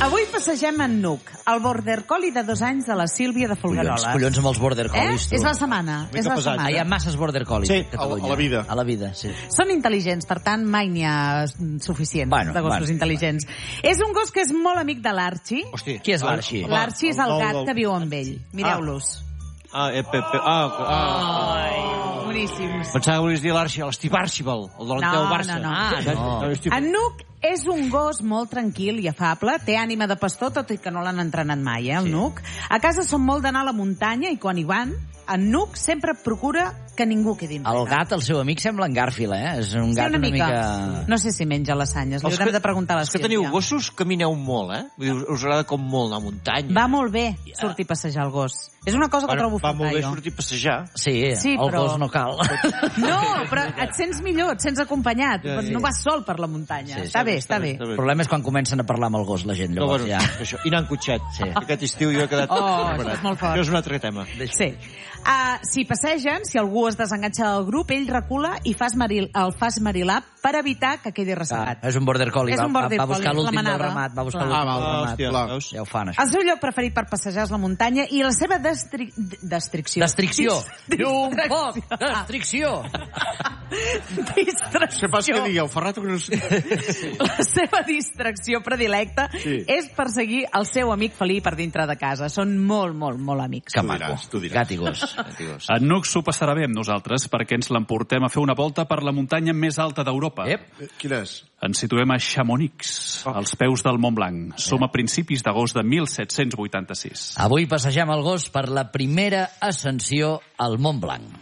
Avui passegem en Nuc, el border collie de 2 anys de la Sílvia de Folgueroles. Collons amb els border collies, tu. És la setmana. Hi ha masses border collies a Catalunya. A la vida. Sí. Són intel·ligents, per tant, mai n'hi ha suficients de gossos intel·ligents. És un gos que és molt amic de l'Archie. Hòstia, qui és l'Archie? L'Archie és el gat que viu amb ell. Mireu-los. Boníssims. Pensava que volies dir l'Archie, l'Steve Archibald, el de l'Anteu Barça. No. En Nuc és un gos molt tranquil i afable, té ànima de pastor, tot i que no l'han entrenat mai, el Nuc. A casa són molt d'anar a la muntanya i quan hi van, en Nuc sempre procura que ningú quedi enrere. El gat, el seu amic, sembla en Garfield, És un gat una mica... No sé si menja lasanyes, li haurem de preguntar a la Sílvia. Els que teniu gossos camineu molt, Vull dir, us agrada com molt anar a muntanya. Va molt bé sortir a passejar el gos. És una cosa que trobo a faltar, jo. Va molt bé sortir a passejar. Sí, el gos no cal. No, però et sents millor, et sents acompanyat. No vas sol per la muntanya. Està bé. El problema és quan comencen a parlar amb el gos, la gent. Llavors ja... I anar en cotxet. Aquest estiu jo he quedat... Això és molt fort. Això és un altre tema. Sí. Si passegen, si algú es desenganxa del grup, ell recula i el fa esmerilar per evitar que quedi ressegat. És un border collie. Va buscar l'últim del ramat. Ja ho fan, això. El seu lloc preferit per passejar és la muntanya i la seva Destricció. Sé pas què digueu, Ferrat. La seva distracció predilecta és perseguir el seu amic felí per dintre de casa. Són molt, molt, molt amics. Que maco. Gat i gos. En Nuc s'ho passarà bé amb nosaltres perquè ens l'emportem a fer una volta per la muntanya més alta d'Europa. Quina és? Ens situem a Chamonix, als peus del Mont Blanc. Som a principis d'agost de 1786. Avui passegem el gos per la primera ascensió al Mont Blanc.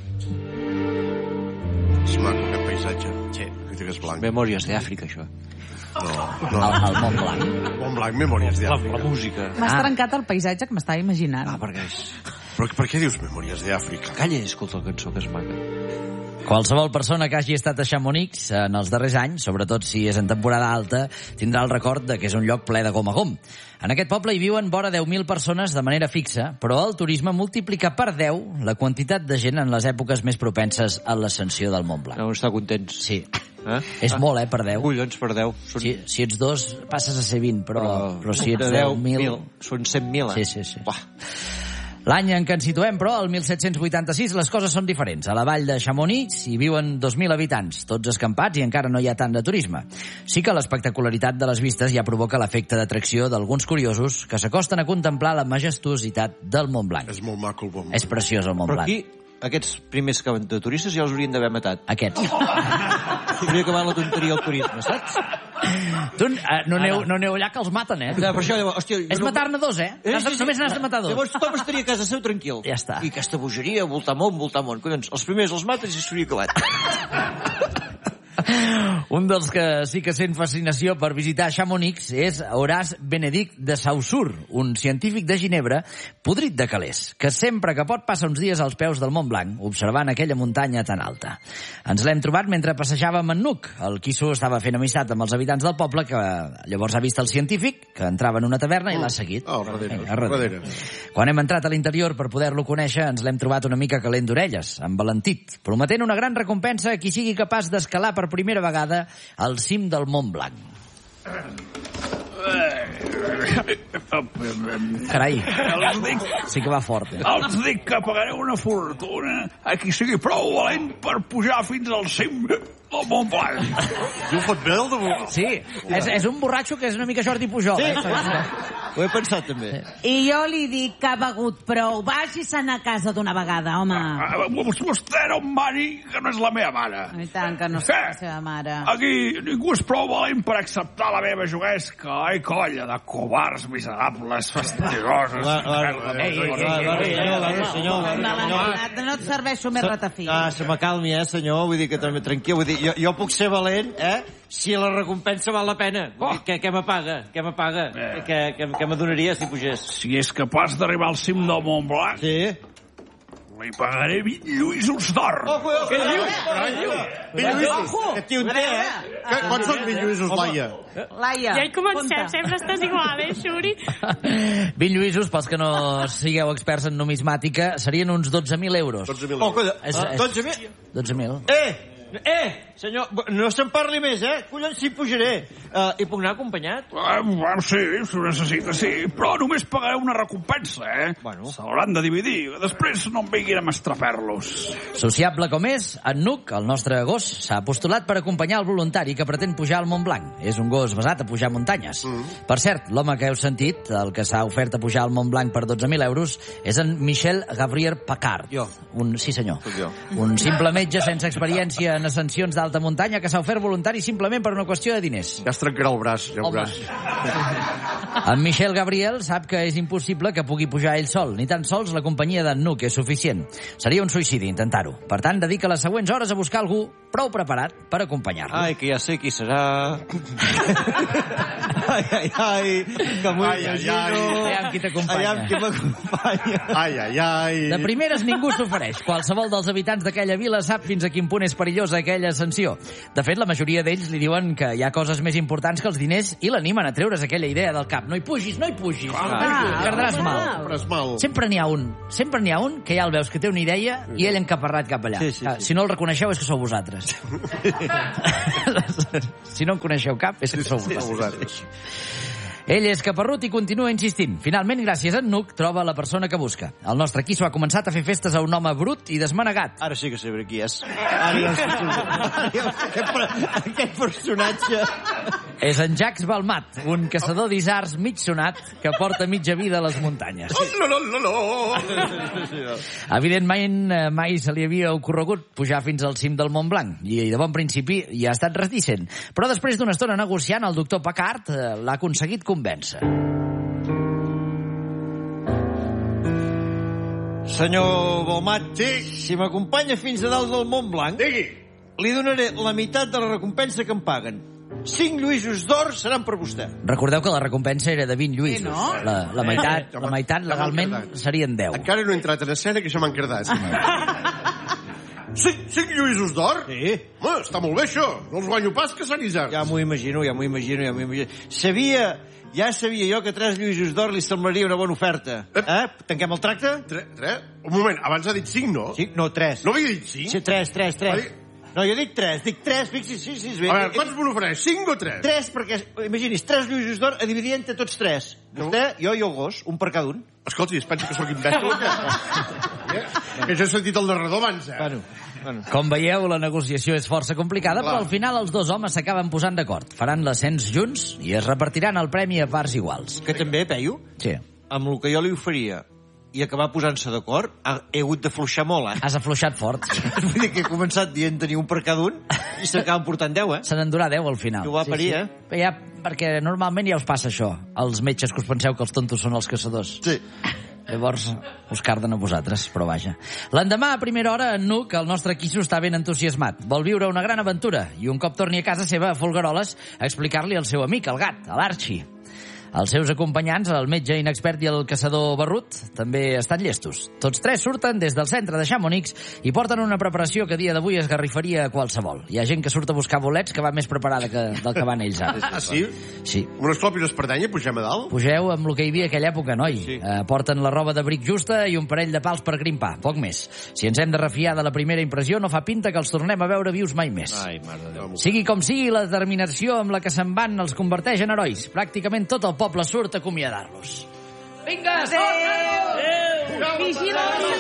És maco, aquest paisatge. Sí, és blanc. Memòries d'Àfrica, això. No. El Mont Blanc. Mont Blanc, Memòries d'Àfrica. La música. M'has trencat el paisatge que m'estava imaginant. Perquè és... Però per què dius Memòries d'Àfrica? Calla i escolta la cançó, que és maca. Qualsevol persona que hagi estat a Chamonix en els darrers anys, sobretot si és en temporada alta, tindrà el record de que és un lloc ple de gom a gom. En aquest poble hi viuen vora 10.000 persones de manera fixa, però el turisme multiplica per 10 la quantitat de gent en les èpoques més propenses a l'ascensió del Mont Blanc. Deuen estar contents. Sí. És molt, per 10. Collons, per 10. Si ets 2, passes a ser 20, però si ets 10.000... Són 100.000, Sí. L'any en què ens situem, però, el 1786, les coses són diferents. A la vall de Chamonix hi viuen 2.000 habitants, tots escampats i encara no hi ha tant de turisme. Sí que l'espectacularitat de les vistes ja provoca l'efecte d'atracció d'alguns curiosos que s'acosten a contemplar la majestuositat del Mont Blanc. És molt maco el Mont Blanc. És preciós el Mont Blanc. Però aquí, aquests primers que van de turistes ja els haurien d'haver matat. Aquests. Hauria acabat la tonteria al turisme, saps? Tu no aneu allà que els maten, Per això, hòstia... És matar-ne 2, Només n'has de matar 2. Llavors tothom estaria a casa seu tranquil. Ja està. I aquesta bogeria, voltar món. Collons, els primers els mates i s'hauria acabat. Un dels que sí que sent fascinació per visitar Chamonix és Horace Benedict de Saussure, un científic de Ginebra podrit de calés, que sempre que pot passa uns dies als peus del Mont Blanc, observant aquella muntanya tan alta. Ens l'hem trobat mentre passejàvem en Nuc. El quisso estava fent amistat amb els habitants del poble, que llavors ha vist el científic, que entrava en una taverna i l'ha seguit. Darrere. Quan hem entrat a l'interior per poder-lo conèixer, ens l'hem trobat una mica calent d'orelles, envalentit, prometent una gran recompensa a qui sigui capaç d'escalar per primera vegada al cim del Mont Blanc. Carai, sí que va fort. Els dic que pagaré una fortuna a qui sigui prou valent per pujar fins al cim del Mont Blanc. Diu pot bé el de... Sí, és un borratxo que és una mica Jordi Pujol. Ho he pensat, també. I jo li dic que ha begut prou. Vagi-se'n a casa d'una vegada, home. Vostè no em mani, que no és la meva mare. I tant que no és la seva mare. Aquí ningú és prou valent per acceptar la meva juguesca. Ai, colla de covards miserables, fastigosos. Senyor. No et serveixo més ratafí. Se m'acalmi, senyor. Vull dir que també tranquil. Vull dir, jo puc ser valent, si la recompensa val la pena. Què m'apaga? Què m'adonaria si pugés? Si és capaç d'arribar al cim del Mont Blanc, li pagaré 20 lluïsos d'or. Què dius? 20 lluïsos? Aquest tio en té, Quants són 20 lluïsos, Laia? Laia, ja hi comencem, sempre estàs igual, Xuri? 20 lluïsos, pels que no sigueu experts en numismàtica, serien uns 12.000 euros. 12.000 euros. 12.000? 12.000. Senyor, no se'n parli més, Collons, sí pujaré. I puc anar acompanyat? Sí, si ho necessita, sí. Però només pagareu una recompensa, Bueno. S'hauran de dividir. Després no em vinguin a mestrafer-los. Sociable com és, en Nuc, el nostre gos, s'ha postulat per acompanyar el voluntari que pretén pujar al Mont Blanc. És un gos basat a pujar muntanyes. Per cert, l'home que heu sentit, el que s'ha ofert a pujar al Mont Blanc per 12.000 euros, és en Michel Gabriel Pacard. Jo. Sí, senyor. Soc jo. Un simple metge sense experiència en ascensions d'alta muntanya que s'ha ofert voluntari simplement per una qüestió de diners. Ja es trencarà el braç, ja ho Home. veuràs. En Michel Gabriel sap que és impossible que pugui pujar ell sol, ni tan sols la companyia d'en Nuc és suficient. Seria un suïcidi intentar-ho. Per tant, dedica les següents hores a buscar algú prou preparat per acompanyar-lo. Ai, que ja sé qui serà. Ai, que m'ho imagino. Aviam qui t'acompanya. Aviam qui m'acompanya. Ai. De primeres ningú s'ofereix. Qualsevol dels habitants d'aquella vila sap fins a quin punt és perillosa aquella ascensió. De fet, la majoria d'ells li diuen que hi ha coses més importants que els diners i l'animen a treure's aquella idea del cap. No hi pugis. Perdràs mal. Faràs mal. Sempre n'hi ha un que ja el veus que té una idea i ell encaparrat cap allà. Sí. Si no el reconeixeu és que sou vosaltres. Si no en coneixeu cap és que sou vosaltres. Ell és caparrut i continua insistint. Finalment, gràcies a en Nuc, troba la persona que busca. El nostre Quiso ha començat a fer festes a un home brut i desmanegat. Ara sí que sabré qui és. Aquest personatge... És en Jacques Balmat, un caçador d'isards mig sonat que porta mitja vida a les muntanyes. Evidentment, mai se li havia ocorregut pujar fins al cim del Mont Blanc i de bon principi hi ha estat reticent. Però després d'una estona negociant, el doctor Pacard l'ha aconseguit convèncer. Senyor Balmat, si m'acompanya fins a dalt del Mont Blanc, li donaré la meitat de la recompensa que em paguen. 5 lluïsos d'or seran per vostè. Recordeu que la recompensa era de 20 lluïsos. No? La meitat legalment serien 10. Encara no he entrat en escena, que això m'ha encardat. 5 lluïsos d'or? Sí. Home, està molt bé, això. No els guanyo pas, que Sant Isard. Ja m'ho imagino. Ja sabia jo que 3 lluïsos d'or li semblaria una bona oferta. Tanquem el tracte? 3? Un moment, abans ha dit 5, no? Sí, no, 3. No havia dit 5? Sí, 3. No, jo dic 3, fixi's, sí. A veure, quants me n'ofereix, 5 o 3? 3, perquè, imaginis, 3 lluïsos d'or a dividir entre tots 3. Vostè, jo i el gos, un per cada un. Escolti, es pensa que sóc imbècil? Que jo he sentit el narrador abans, Bueno. Com veieu, la negociació és força complicada, però al final els dos homes s'acaben posant d'acord. Faran l'ascens junts i es repartiran el premi a parts iguals. Que també, Peyu, Sí. amb el que jo li oferia i acabar posant-se d'acord, he hagut de fluixar molt, Has afluixat fort. Vull dir que he començat dient tenir un per cada un i s'acaben portant 10, Se n'endurà 10 al final. Que ho va parir, Ja, perquè normalment ja us passa això. Els metges que us penseu que els tontos són els caçadors. Sí. Llavors, us carden a vosaltres, però vaja. L'endemà, a primera hora, en Nuc, el nostre Quiso, està ben entusiasmat. Vol viure una gran aventura i un cop torni a casa seva, a Folgueroles, a explicar-li al seu amic, el gat, l'Archie. Els seus acompanyants, el metge inexpert i el caçador Barrut, també estan llestos. Tots tres surten des del centre de Chamonix i porten una preparació que a dia d'avui esgarrifaria a qualsevol. Hi ha gent que surt a buscar bolets que va més preparada del que van ells ara. Ah, sí? Sí. Amb unes clopis d'espardenya pugem a dalt? Pugeu amb el que hi havia aquella època, noi. Sí. Porten la roba d'abric justa i un parell de pals per grimpar, poc més. Si ens hem de refiar de la primera impressió, no fa pinta que els tornem a veure vius mai més. Ai, mare de Déu. Sigui com sigui, la determinació amb la que se'n van els converteix en herois. Pràcticament tot el poble surt a acomiadar-los. Vinga, Adéu! Vigila les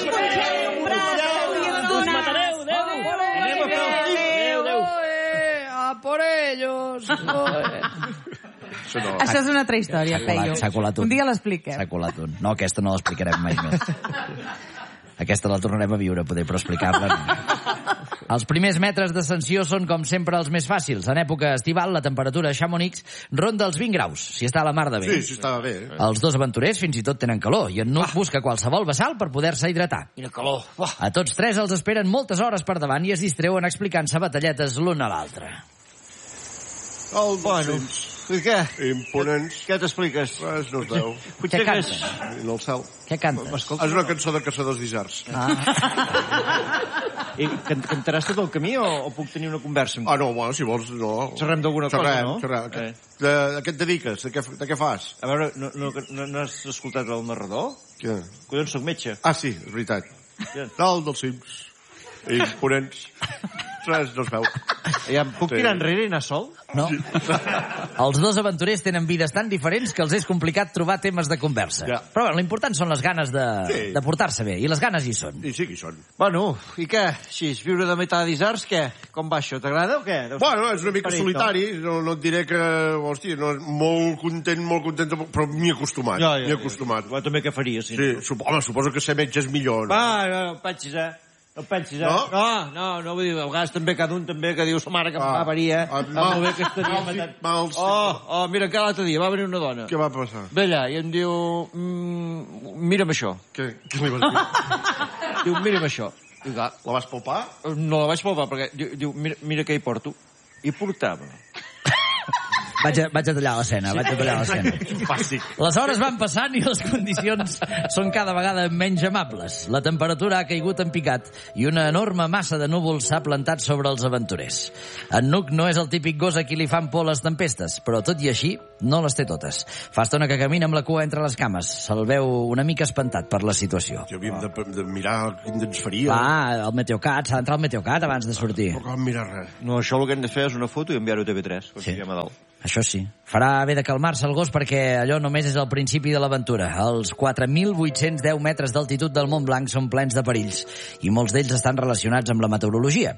Us matareu, Déu! Anem a fer el tip. Déu! A por ellos! Això no. Això és una altra història, Peyu. S'ha colat un. Un dia l'expliquem. S'ha colat un. No, aquesta no l'explicarem mai més. Aquesta la tornarem a viure, poder, però explicar-la no. Els primers metres d'ascensió són, com sempre, els més fàcils. En època estival, la temperatura a Chamonix ronda els 20 graus, si està a la mar de bé. Sí, estava bé. Els dos aventurers fins i tot tenen calor, i en Nuc busca qualsevol vessal per poder-se hidratar. Quina calor. A tots tres els esperen moltes hores per davant i es distreuen explicant-se batalletes l'un a l'altre. El Bueno, i què? Imponents. Què t'expliques? Res no es veu. Què Potser que és... canten? En el cel. Què canten? És una cançó de caçadors d'isards. I cantaràs tot el camí o puc tenir una conversa amb tu? Ah, no, bueno, si vols, no. Xerrem d'alguna cosa, no? Xerrem. A què et dediques? De què fas? A veure, no has escoltat el narrador? Què? Collons, soc metge. Ah, sí, és veritat. Què? Dalt dels cims. Imponents. Res, no es veu. Ja em puc tirar enrere i anar sol? No. Els dos aventurers tenen vides tan diferents que els és complicat trobar temes de conversa. Ja. Però bueno, l'important són les ganes de portar-se bé, i les ganes hi són. I sí que hi són. Bueno, i què? Si és viure de metà d'isards, què? Com va això? T'agrada o què? Bueno, és una mica solitari. No et diré que... Hòstia, no, molt content, però m'hi he acostumat. M'hi he acostumat. Jo també què faries? Sí, home, suposo que ser metge és millor, no? No pensis, No pensis, No, vull dir, a vegades també cada un també que diu sa mare que em va venir, molt bé que estaria matat. Mira, encara l'altre dia va venir una dona. Què va passar? Ve allà i em diu... Mira'm això. Què li vas dir? Diu, mira'm això. La vas palpar? No la vaig palpar, perquè diu, mira què hi porto. I portava... Vaig a tallar l'escena, Fàstic. Les hores van passant i les condicions són cada vegada menys amables. La temperatura ha caigut en picat i una enorme massa de núvols s'ha plantat sobre els aventurers. En Nuc no és el típic gos a qui li fan por les tempestes, però tot i així no les té totes. Fa estona que camina amb la cua entre les cames. Se'l veu una mica espantat per la situació. Ja havíem de mirar quin ens faria. El Meteocat, s'ha d'entrar al Meteocat abans de sortir. No cal mirar res. No, això el que hem de fer és una foto i enviar-ho a TV3, quan estiguem a dalt. Això sí. Farà bé de calmar-se el gos perquè allò només és el principi de l'aventura. Els 4.810 metres d'altitud del Mont Blanc són plens de perills i molts d'ells estan relacionats amb la meteorologia.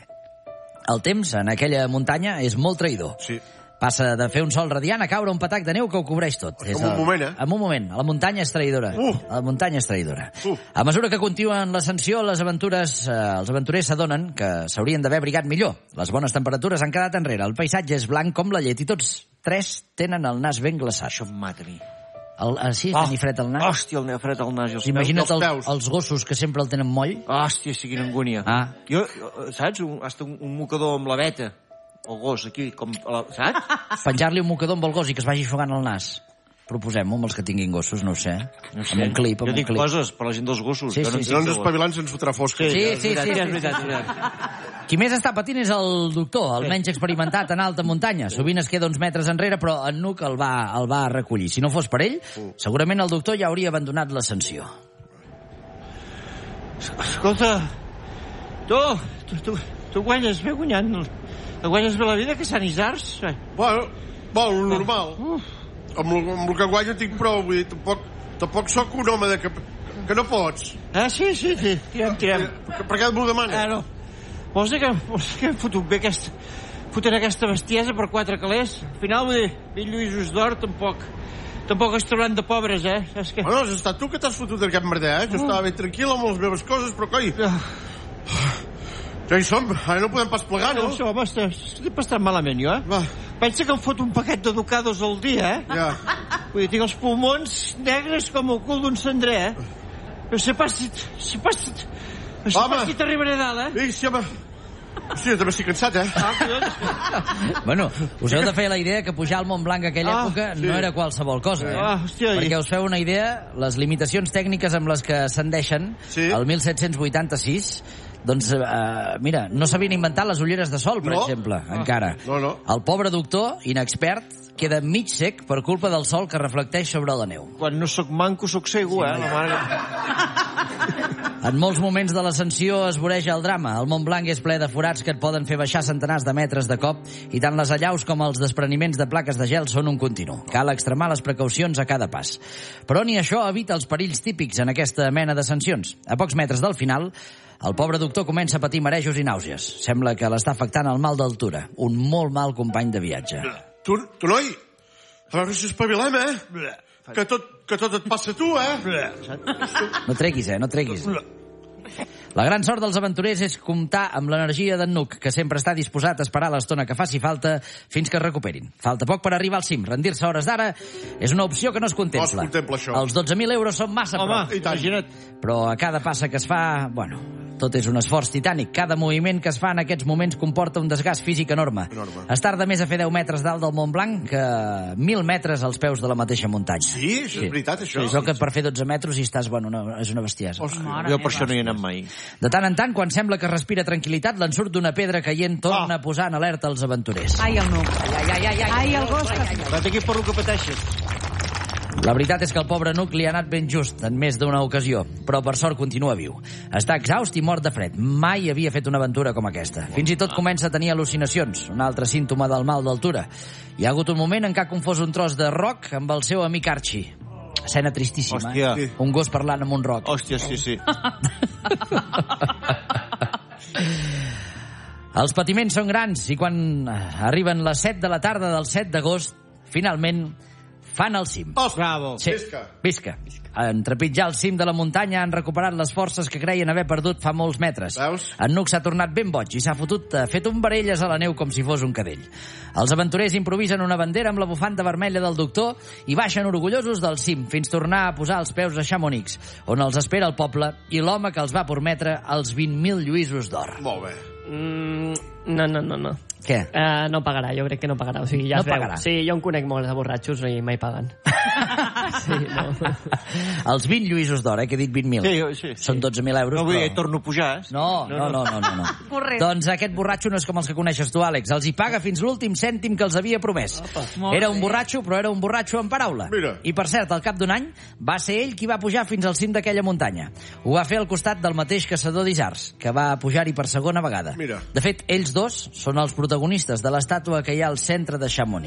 El temps en aquella muntanya és molt traïdor. Sí. Passa de fer un sol radiant a caure un patac de neu que ho cobreix tot. En un moment, En un moment. La muntanya és traïdora. La muntanya és traïdora. A mesura que continuen l'ascensió, els aventurers s'adonen que s'haurien d'haver abrigat millor. Les bones temperatures han quedat enrere. El paisatge és blanc com la llet i tots tres tenen el nas ben glaçat. Això em mata a mi. Sí, tenir fred al nas? Hòstia, el fred al nas. Imagina't els gossos que sempre el tenen moll. Hòstia, sí, quina angúnia. Jo, saps? Hasta un mocador amb la veta. El gos, aquí, saps? Penjar-li un mocador amb el gos i que es vagi jugant al nas. Proposem-ho amb els que tinguin gossos, no ho sé. Amb un clip, Jo dic coses per la gent dels gossos. Sí. No ens espavilants ens fotrà fosca. Sí. És veritat. Qui més està patint és el doctor, el menys experimentat en alta muntanya. Sovint es queda uns metres enrere, però en Nuc el va recollir. Si no fos per ell, segurament el doctor ja hauria abandonat l'ascensió. Escolta, tu guanyes bé guanyant. Et guanyes bé la vida, que Sant Isars? Bueno, normal. Amb el que guanyo tinc prou, vull dir, tampoc sóc un home que no pots. Sí, tirem. Per què m'ho demanes? No. Vols dir que hem fotut bé fotent aquesta bestiesa per 4 calés? Al final, vull dir, Vell Lluïsos d'Or tampoc es trauran de pobres, És que... Bueno, has estat tu que t'has fotut aquest merder, Jo estava ben tranquil amb les meves coses, però coi... Ja hi som, ara no podem pas plegar, no? Home, estic bastant malament, jo, Va. Pensa que em foto un paquet de Ducados al dia, Ja. Vull dir, tinc els pulmons negres com el cul d'un cendrer, No sé pas si t'arribaré a dalt, Sí, home. Hosti, jo també estic cansat, Bueno, us heu de fer la idea que pujar al Mont Blanc aquella època no era qualsevol cosa, Perquè us feu una idea, les limitacions tècniques amb les que s'endeixen, el 1786, doncs, mira, no s'havien inventat les ulleres de sol, per exemple, encara. No. El pobre doctor, inexpert, queda mig sec per culpa del sol que reflecteix sobre la neu. Quan no sóc manco, sóc cego, la mare... En molts moments de l'ascensió es voreja el drama. El Mont Blanc és ple de forats que et poden fer baixar centenars de metres de cop i tant les allaus com els despreniments de plaques de gel són un continu. Cal extremar les precaucions a cada pas. Però ni això evita els perills típics en aquesta mena d'ascensions. A pocs metres del final, el pobre doctor comença a patir marejos i nàusees. Sembla que l'està afectant el mal d'altura. Un molt mal company de viatge. Tu, noi, a veure si espavilem, Que tot et passa a tu, No treguis, no treguis. La gran sort dels aventurers és comptar amb l'energia d'en Nuc, que sempre està disposat a esperar l'estona que faci falta fins que es recuperin. Falta poc per arribar al cim. Rendir-se a hores d'ara és una opció que no es contempla. No es contempla, això. Els 12.000 euros són massa prop. Imagina't. Però a cada passa que es fa, tot és un esforç titànic. Cada moviment que es fa en aquests moments comporta un desgast físic enorme. Es tarda més a fer 10 metres dalt del Mont Blanc que 1.000 metres als peus de la mateixa muntanya. Sí, això és veritat, això. És que per fer 12 metres hi estàs, és una bestiesa. Jo per això no hi he anat mai. De tant en tant, quan sembla que respira tranquil·litat, l'ensurt d'una pedra caient torna a posar en alerta els aventurers. Ai, el Nuc. Ai, el gos. Vaig aquí per lo que pateixes. La veritat és que el pobre Nuc li ha anat ben just en més d'una ocasió, però per sort continua viu. Està exhaust i mort de fred. Mai havia fet una aventura com aquesta. Fins i tot comença a tenir al·lucinacions, un altre símptoma del mal d'altura. Hi ha hagut un moment en què ha confós un tros de roc amb el seu amic Archie. Escena tristíssima. Hòstia. Un gos parlant amb un roc. Hòstia, sí. Els patiments són grans i quan arriben les 7 de la tarda del 7 d'agost, finalment fan el cim. Bravo. Sí. Visca. En trepitjar el cim de la muntanya han recuperat les forces que creien haver perdut fa molts metres. Veus? En Nuc s'ha tornat ben boig i s'ha fet un barelles a la neu com si fos un cadell. Els aventurers improvisen una bandera amb la bufanda vermella del doctor i baixen orgullosos del cim fins tornar a posar els peus a Chamonix, on els espera el poble i l'home que els va prometre els 20.000 lluïsos d'or. Molt bé. No. Què? No pagarà, jo crec que no pagarà. O sigui, ja No es veu. pagarà. Sí, jo en conec molts de borratxos i mai paguen. Sí, no. Els 20 lluïsos d'or, que he dit 20.000. Sí. Són 12.000 euros. No vull dir, però... torno a pujar. No. Correcte. Doncs aquest borratxo no és com els que coneixes tu, Àlex. Els hi paga fins l'últim cèntim que els havia promès. Era un borratxo, però era un borratxo en paraula. Mira. I, per cert, al cap d'un any, va ser ell qui va pujar fins al cim d'aquella muntanya. Ho va fer al costat del mateix caçador d'isards, que va pujar-hi per segona vegada. Mira. De fet, ells dos són els protagonistes de l'estàtua que hi ha al centre de Chamonix.